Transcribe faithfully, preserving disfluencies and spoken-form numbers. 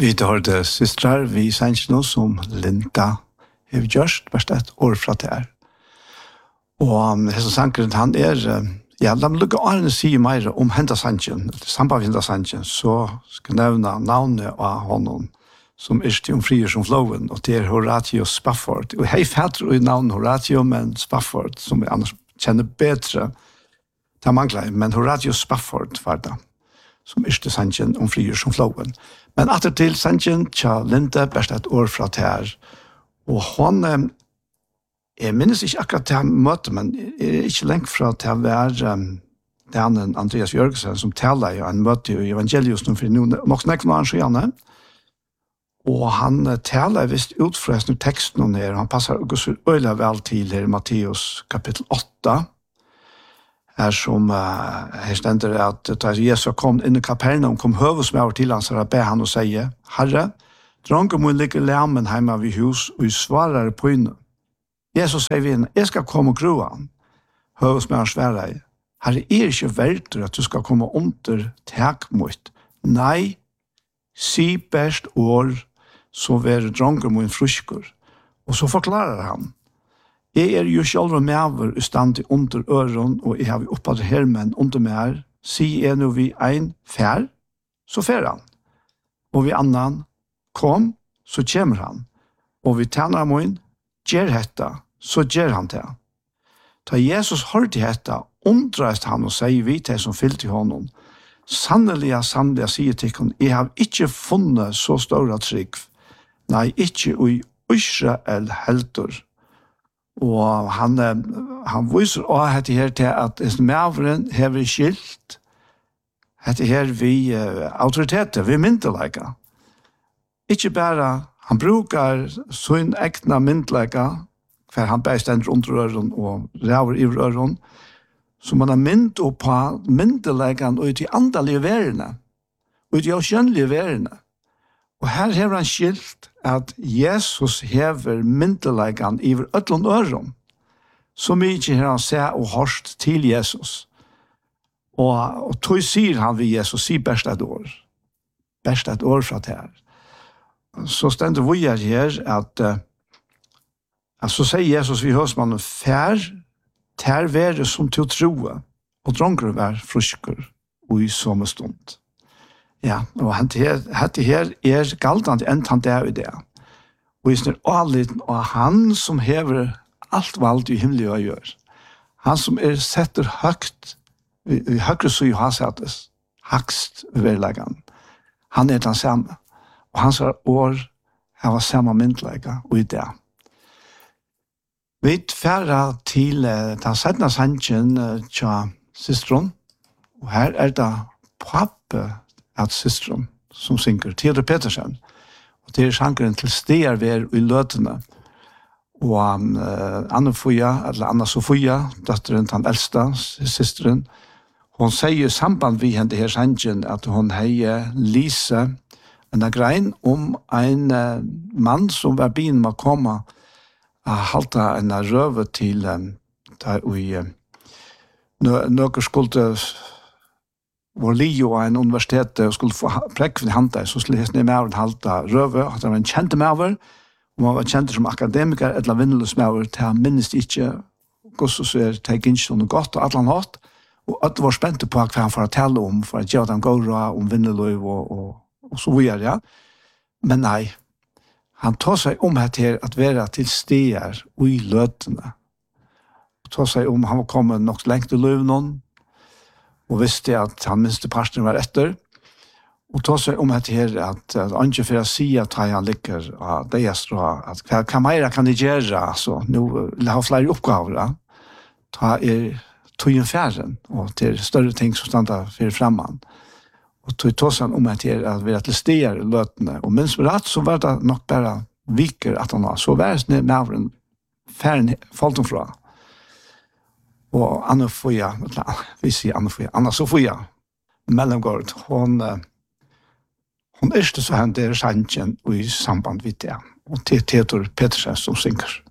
Vi tar det systrar, vi sender noe som Linda har gjort, bare et år fra det her. Og hese sankeren, han er, ja, la meg lukke årene si mer om Henda Sanchen, samband med Henda Sanchen, så skal jeg nevne navnet av honom, som er triumfrier som flowen, og det er Horatio Spafford. Og jeg fatter i navnet Horatio, men Spafford, som jeg annars kjenner bedre, det mangler jeg, men Horatio Spafford var det, som er Sanchen om frier som flowen. Men atter til Sanchen, tja Linda, best et år fra det her, og hun, jeg minnes ikke akkurat til møte, men jeg er ikke lengt fra til å være um, den Andreas Jørgensen, som taler i en møte i Evangelius, for noen, nok nekken var han så gjerne, og han taler visst ut fra sin tekst noen her, han passer også øyelig vel til her i Matteus kapittel åtte, her som uh, her stender at da Jesus kom inn i Kapernaum, kom høvesmøver til han, så be han og sier, Herre, dronker må ligge lemmen hjemme ved hus, og jeg svarer på henne. Jesus sier vi henne, jeg skal komme og grua han. Høvesmøver svarer, Herre, er ikke verdt at du skal komme under tak mot. Nei, si best år, så være dronker må en frusker. Og så forklarer han, jeg er jo selv med i stand til under øren, og jeg har vi opphatt hermen under meg. Si er nå vi en fær, så fær han. Og vi annan kom, så kommer han. Og vi tjener min, gjør hetta, så gjør han det. Da Jesus hørte hetta, undreist han og sier vi til som fyllt i honom. Sannelig, sannelig, sier til henne, jeg har ikke funnet så store trygg. Nei, ikke i Israel helter. Og han, han viser også dette her til at medveren har skilt dette her vi uh, autoriteter, vi myndelager. Ikke bare, han bruker sin egna myndelager, for han bare stender rundt røren og ræver i røren, så man har mynd opp på myndelagen og de andalige verene, og de avskjønnelige verene. Og her har han skilt at Jesus hever myndelagen i ødlån øron, så mye har han sett og hørt til Jesus. Og, og tog sier han ved Jesus, sier best et år. Best et år fra det her. Så stender vi her at, uh, at så sier Jesus ved høsmannen, fær, ter være som til å troe, og dronker være frusker, og i samme stund. Ja, og dette her, her er galtende enn han der i det. Og i snitt alliten, og han som hever alt valgt i himmelig å gjøre. Han som er setter høgt, i, i høyre så jo har settes, hakst overleggen. Han er den samme. Og hans år har samme myndlegge, og i det. Vi færre til uh, den settende sannsjen uh, til systeren, og her er det pappe at systeren som synger, Theodor Petersen. Og det er sangeren til steder ved i løtene. Og um, uh, Anna Foya, eller Anna Sofia, døtteren til den eldste, systeren, hun sier i samband med henne her sangen at hun heier Lise en grein om en uh, mann som var byen med å komme og halte en røve til um, der i uh, noen skulle var Leo og en universitet og skulle få prekk for handa, så skulle hesne med og halta røve, at han var en kjente med og man var kjent som akademiker, eller vinneløs med til han minnes ikke hvordan så er det ikke noe godt og at han hatt, og at det var spente på hva han får tale om, for at gjøre dem gårda om vinneløv og, og, og så videre, ja. Men nei, han tar seg om her at være til steder og i løtene. Han tar seg om han var kommet nok lengt til løvnån, og visste at han minste parten var etter, og tog seg om at her, at han ikke for å si at han ligger av det jeg står, at hva, hva mer kan de gjøre, altså, nå vil jeg ha flere oppgaver, da er tog en færen, og til større ting som stander for fremman, og tog tog seg om at her, at vi er til steder i løtene, og minst med rett, så var det nok bare viker at han var, så var det med en færen falt fra, og Anna Foya, vi sier Anna Foya, Anna Sofia, mellomgård, hun, hun er ikke så hendt det sannsjen i samband med det, og til Theodor Petersen som synger.